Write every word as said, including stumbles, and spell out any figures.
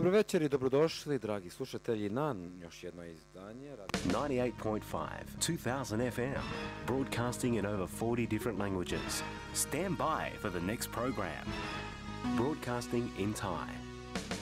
Dobro večer i dobrodošli, dragi slušatelji, na još jedno izdanje. ninety-eight point five, two thousand F M, broadcasting in over forty different languages. Stand by for the next program. Broadcasting in Thai.